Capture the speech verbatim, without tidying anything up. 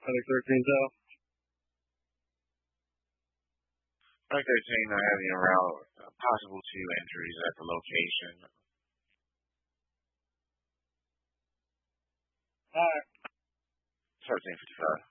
Product thirteen cell. Product thirteen, I have you around uh, possible two injuries at the location. Alright. thirteen fifty-five.